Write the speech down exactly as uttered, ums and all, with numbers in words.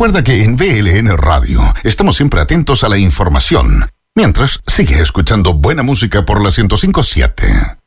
Recuerda que en V L N Radio estamos siempre atentos a la información. Mientras, sigue escuchando buena música por la ciento cinco punto siete.